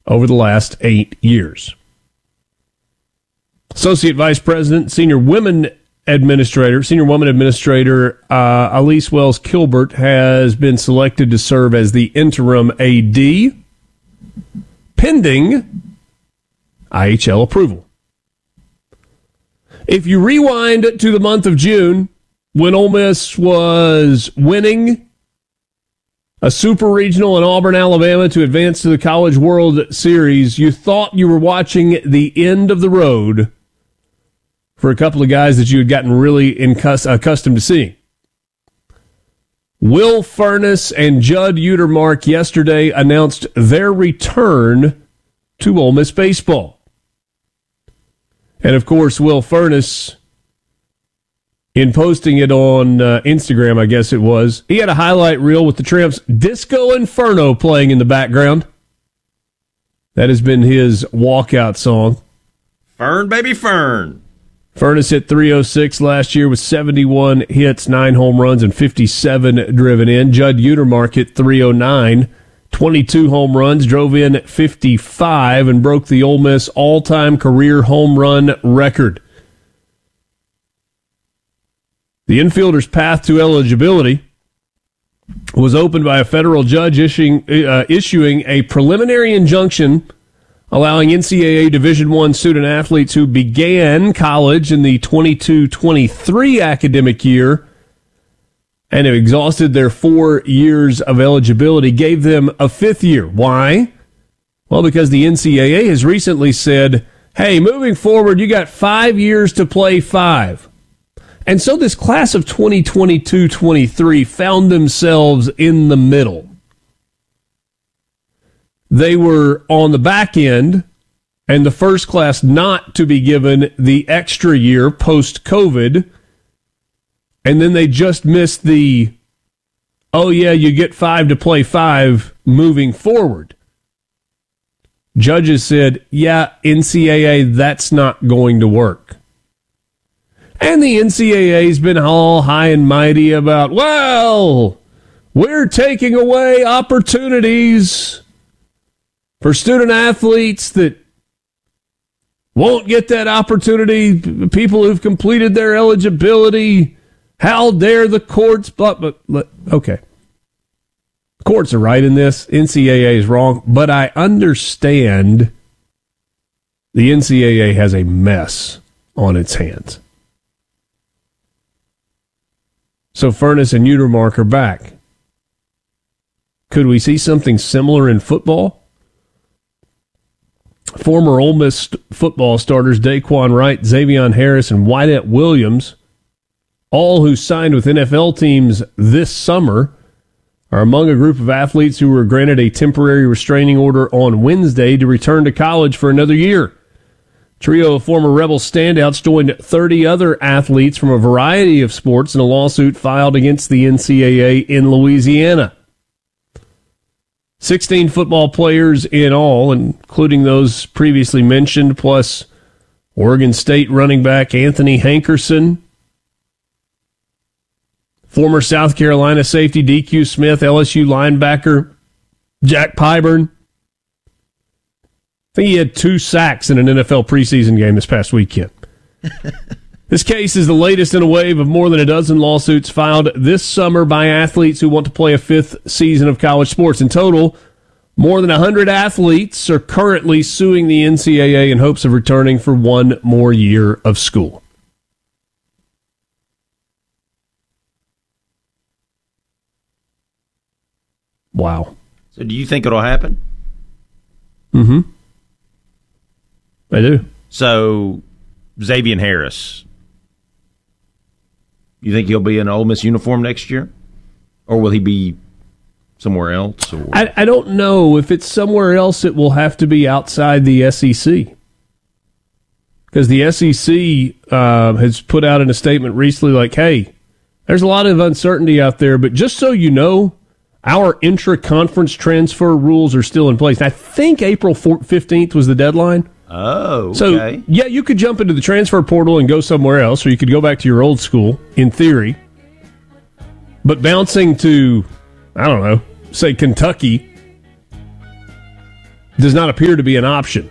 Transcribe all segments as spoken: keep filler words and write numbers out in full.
over the last eight years. Associate Vice President, Senior Women Administrator, Senior Woman Administrator uh, Elise Wells Kilbert has been selected to serve as the interim A D, pending I H L approval. If you rewind to the month of June, when Ole Miss was winning a super regional in Auburn, Alabama to advance to the College World Series, you thought you were watching the end of the road for a couple of guys that you had gotten really incus- accustomed to seeing. Will Furness and Judd Utermark yesterday announced their return to Ole Miss baseball. And, of course, Will Furness, in posting it on uh, Instagram, I guess it was, he had a highlight reel with the Tramps' Disco Inferno playing in the background. That has been his walkout song. Fern, baby, Fern. Furness hit three oh six last year with seventy-one hits, nine home runs, and fifty-seven driven in. Judd Utermark hit three oh nine, twenty-two home runs, drove in fifty-five, and broke the Ole Miss all-time career home run record. The infielder's path to eligibility was opened by a federal judge issuing, uh, issuing a preliminary injunction allowing N C double A Division I student athletes who began college in the twenty-two twenty-three academic year and have exhausted their four years of eligibility, gave them a fifth year. Why? Well, because the N C double A has recently said, hey, moving forward, you got five years to play five. And so this class of twenty twenty-two twenty-three found themselves in the middle. They were on the back end, and the first class not to be given the extra year post-COVID, and then they just missed the, oh yeah, you get five to play five moving forward. Judges said, yeah, N C double A, that's not going to work. And the N C double A's been all high and mighty about, well, we're taking away opportunities for student athletes that won't get that opportunity, people who've completed their eligibility. How dare the courts? But, but, but okay. Courts are right in this. N C double A is wrong. But I understand the N C double A has a mess on its hands. So Furness and Utermark are back. Could we see something similar in football? Former Ole Miss football starters Daquan Wright, Xavion Harris, and Wyatt Williams, all who signed with N F L teams this summer, are among a group of athletes who were granted a temporary restraining order on Wednesday to return to college for another year. Trio of former Rebel standouts joined thirty other athletes from a variety of sports in a lawsuit filed against the N C double A in Louisiana. sixteen football players in all, including those previously mentioned, plus Oregon State running back Anthony Hankerson, former South Carolina safety D Q Smith, L S U linebacker Jack Pyburn. I think he had two sacks in an N F L preseason game this past weekend. This case is the latest in a wave of more than a dozen lawsuits filed this summer by athletes who want to play a fifth season of college sports. In total, more than one hundred athletes are currently suing the N C double A in hopes of returning for one more year of school. Wow. So do you think it'll happen? Mm-hmm. I do. So, Xavion Harris, you think he'll be in an Ole Miss uniform next year? Or will he be somewhere else? Or? I, I don't know. If it's somewhere else, it will have to be outside the S E C. Because the S E C uh, has put out in a statement recently like, hey, there's a lot of uncertainty out there, but just so you know, our intra-conference transfer rules are still in place. And I think April fifteenth was the deadline. Oh, okay. So, yeah, you could jump into the transfer portal and go somewhere else, or you could go back to your old school, in theory. But bouncing to, I don't know, say Kentucky, does not appear to be an option.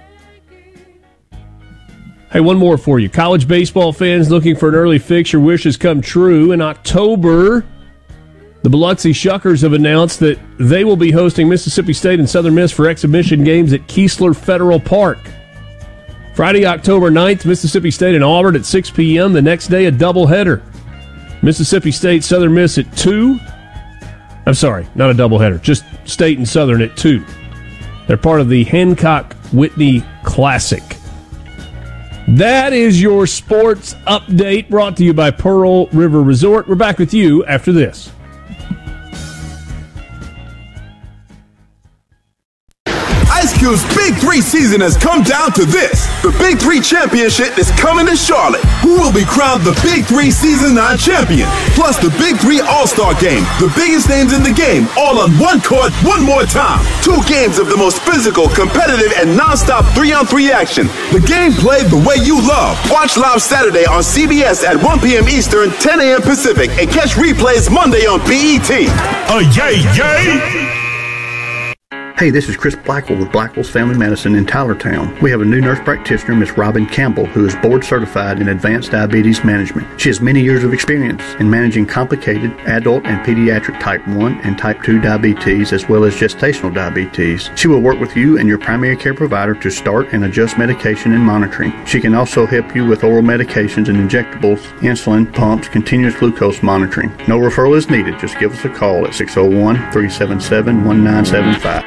Hey, one more for you. College baseball fans looking for an early fix, your wish has come true. In October, the Biloxi Shuckers have announced that they will be hosting Mississippi State and Southern Miss for exhibition games at Keesler Federal Park. Friday, October ninth, Mississippi State and Auburn at six p.m. The next day, a doubleheader. Mississippi State, Southern Miss at two. I'm sorry, not a doubleheader, just State and Southern at two. They're part of the Hancock-Whitney Classic. That is your sports update brought to you by Pearl River Resort. We're back with you after this. Ice Cube's Big Three season has come down to this. The Big Three Championship is coming to Charlotte. Who will be crowned the Big Three Season nine champion? Plus the Big Three All-Star Game. The biggest names in the game, all on one court, one more time. Two games of the most physical, competitive, and non-stop three-on-three action. The game played the way you love. Watch live Saturday on C B S at one p.m. Eastern, ten a.m. Pacific, and catch replays Monday on B E T. Oh, yay, yay! Hey, this is Chris Blackwell with Blackwell's Family Medicine in Tylertown. We have a new nurse practitioner, Miss Robin Campbell, who is board certified in advanced diabetes management. She has many years of experience in managing complicated adult and pediatric type one and type two diabetes, as well as gestational diabetes. She will work with you and your primary care provider to start and adjust medication and monitoring. She can also help you with oral medications and injectables, insulin, pumps, continuous glucose monitoring. No referral is needed. Just give us a call at six oh one, three seven seven, one nine seven five.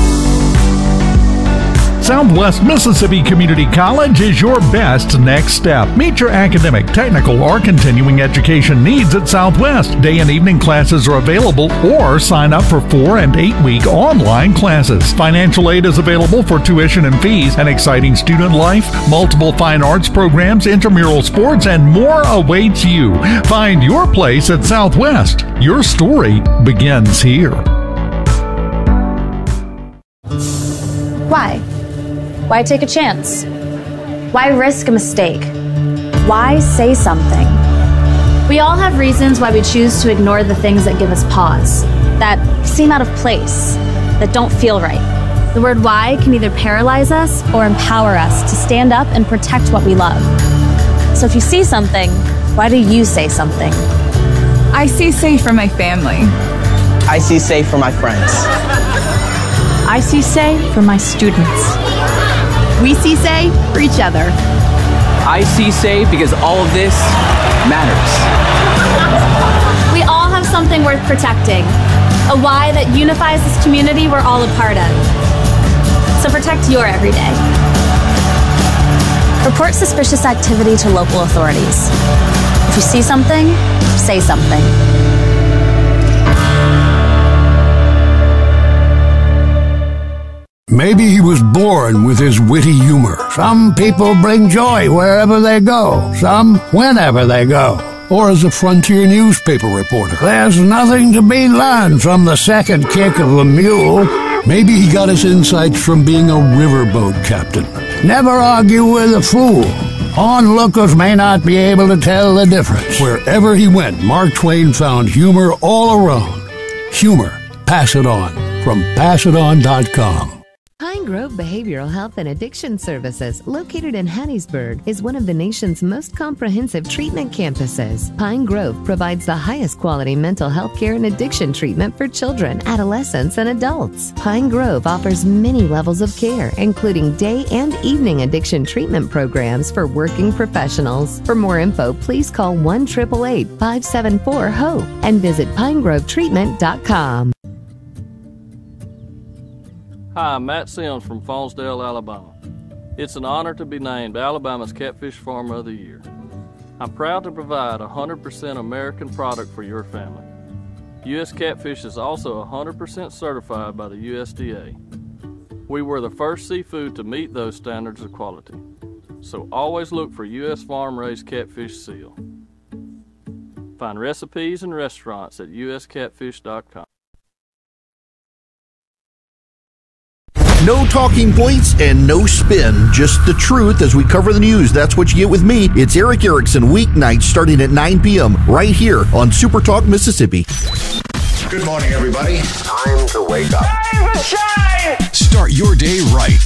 Southwest Mississippi Community College is your best next step. Meet your academic, technical, or continuing education needs at Southwest. Day and evening classes are available, or sign up for four and eight week online classes. Financial aid is available for tuition and fees, an exciting student life, multiple fine arts programs, intramural sports, and more awaits you. Find your place at Southwest. Your story begins here. Why? Why take a chance? Why risk a mistake? Why say something? We all have reasons why we choose to ignore the things that give us pause, that seem out of place, that don't feel right. The word why can either paralyze us or empower us to stand up and protect what we love. So if you see something, why do you say something? I see safe for my family. I see safe for my friends. I see say for my students. We see say for each other. I see say because all of this matters. We all have something worth protecting, a why that unifies this community we're all a part of. So protect your everyday. Report suspicious activity to local authorities. If you see something, say something. Maybe he was born with his witty humor. Some people bring joy wherever they go, some whenever they go. Or as a frontier newspaper reporter. There's nothing to be learned from the second kick of a mule. Maybe he got his insights from being a riverboat captain. Never argue with a fool. Onlookers may not be able to tell the difference. Wherever he went, Mark Twain found humor all around. Humor. Pass it on. From pass it on dot com. Pine Grove Behavioral Health and Addiction Services, located in Hattiesburg, is one of the nation's most comprehensive treatment campuses. Pine Grove provides the highest quality mental health care and addiction treatment for children, adolescents, and adults. Pine Grove offers many levels of care, including day and evening addiction treatment programs for working professionals. For more info, please call one eight eight eight, five seven four, HOPE and visit pine grove treatment dot com. Hi, I'm Matt Sims from Faunsdale, Alabama. It's an honor to be named Alabama's Catfish Farmer of the Year. I'm proud to provide a one hundred percent American product for your family. U S Catfish is also one hundred percent certified by the U S D A. We were the first seafood to meet those standards of quality. So always look for U S farm-raised catfish seal. Find recipes and restaurants at U S catfish dot com. No talking points and no spin, just the truth as we cover the news. That's what you get with me. It's Eric Erickson, weeknights starting at nine p.m. right here on Super Talk Mississippi. Good morning, everybody. Time to wake up. Time to shine! Start your day right